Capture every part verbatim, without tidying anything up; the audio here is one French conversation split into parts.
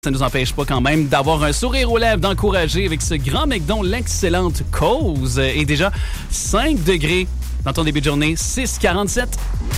Ça ne nous empêche pas quand même d'avoir un sourire aux lèvres, d'encourager avec ce grand McDon l'excellente cause. Et déjà, cinq degrés dans ton début de journée, six quarante-sept.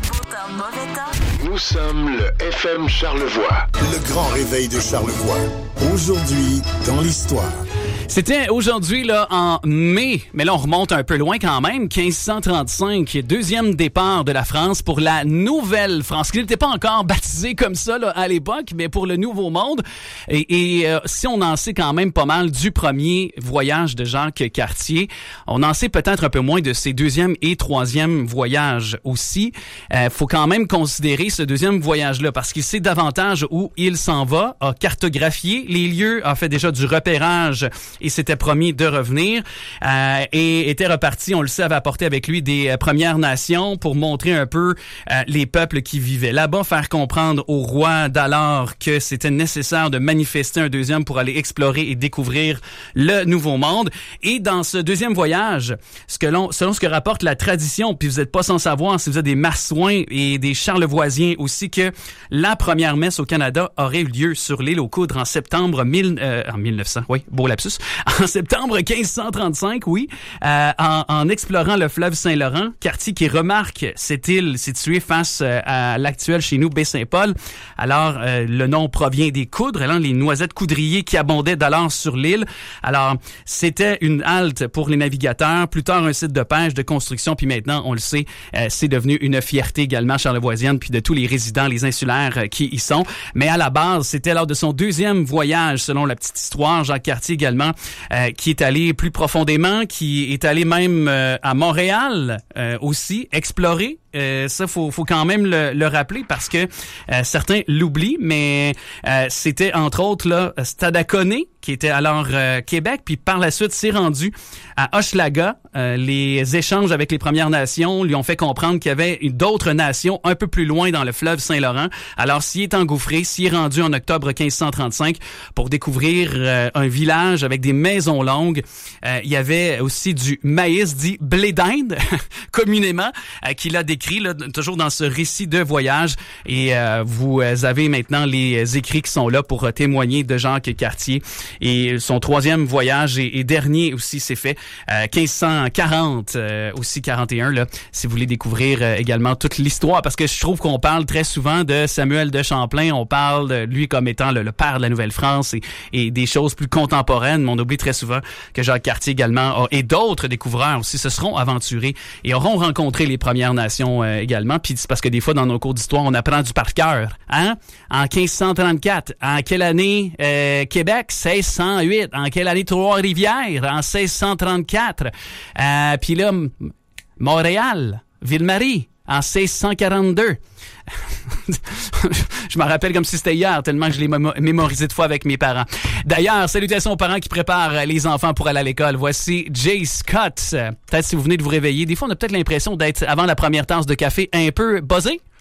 Nous sommes le F M Charlevoix. Le grand réveil de Charlevoix. Aujourd'hui, dans l'histoire. C'était aujourd'hui là en mai, mais là on remonte un peu loin quand même, quinze cent trente-cinq, deuxième départ de la France pour la Nouvelle-France, qui n'était pas encore baptisée comme ça là, à l'époque, mais pour le Nouveau Monde. Et, et euh, si on en sait quand même pas mal du premier voyage de Jacques Cartier, on en sait peut-être un peu moins de ses deuxième et troisième voyages aussi. Euh, faut quand même considérer ce deuxième voyage-là, parce qu'il sait davantage où il s'en va, a cartographié les lieux, a fait déjà du repérage et s'était promis de revenir euh, et était reparti, on le sait, avait apporté avec lui des euh, Premières Nations pour montrer un peu euh, les peuples qui vivaient là-bas, faire comprendre au roi d'alors que c'était nécessaire de manifester un deuxième pour aller explorer et découvrir le Nouveau Monde. Et dans ce deuxième voyage, ce que l'on, selon ce que rapporte la tradition, puis vous n'êtes pas sans savoir, si vous êtes des marsouins et des charlevoisiens aussi, que la première messe au Canada aurait eu lieu sur l'île aux Coudres en septembre mille, euh, en mille neuf cents, oui, beau lapsus, en septembre quinze cent trente-cinq, oui, euh, en, en explorant le fleuve Saint-Laurent, Cartier qui remarque cette île située face euh, à l'actuel chez nous Baie-Saint-Paul. Alors, euh, le nom provient des coudres, alors, les noisettes coudriers qui abondaient d'alors sur l'île. Alors, c'était une halte pour les navigateurs, plus tard un site de pêche, de construction, puis maintenant, on le sait, euh, c'est devenu une fierté également charlevoisienne, puis de tous les résidents, les insulaires euh, qui y sont. Mais à la base, c'était lors de son deuxième voyage, selon la petite histoire, Jacques Cartier également, Euh, qui est allé plus profondément, qui est allé même euh, à Montréal euh, aussi, explorer. Euh, ça, faut, faut quand même le, le rappeler parce que euh, certains l'oublient, mais euh, c'était entre autres là Stadacone, qui était alors euh, Québec, puis par la suite s'est rendu à Hochelaga. Euh, les échanges avec les Premières Nations lui ont fait comprendre qu'il y avait d'autres nations un peu plus loin dans le fleuve Saint-Laurent. Alors, s'il est engouffré, s'il est rendu en octobre quinze cent trente-cinq pour découvrir euh, un village avec des maisons longues, euh, il y avait aussi du maïs dit blé d'Inde, communément, euh, qu'il a décrit là, toujours dans ce récit de voyage. Et euh, vous avez maintenant les écrits qui sont là pour euh, témoigner de Jacques Cartier. Et son troisième voyage et, et dernier aussi s'est fait euh, quinze cent quarante, euh, aussi quarante et un, là, si vous voulez découvrir euh, également toute l'histoire. Parce que je trouve qu'on parle très souvent de Samuel de Champlain, on parle de lui comme étant le, le père de la Nouvelle-France et, et des choses plus contemporaines, mais on oublie très souvent que Jacques Cartier également a, et d'autres découvreurs aussi se seront aventurés et auront rencontré les Premières Nations euh, également. Puis c'est parce que des fois, dans nos cours d'histoire, on apprend du par cœur. Hein? En quinze cent trente-quatre, en quelle année euh, Québec? seize cent huit. En quelle année Trois-Rivières? En seize cent trente-quatre. Euh, puis là, M- Montréal, Ville-Marie, en seize cent quarante-deux. Je me rappelle comme si c'était hier, tellement que je l'ai mémo- mémorisé de fois avec mes parents. D'ailleurs, salutations aux parents qui préparent les enfants pour aller à l'école. Voici Jay Scott. Peut-être si vous venez de vous réveiller, des fois on a peut-être l'impression d'être, avant la première tasse de café, un peu buzzé.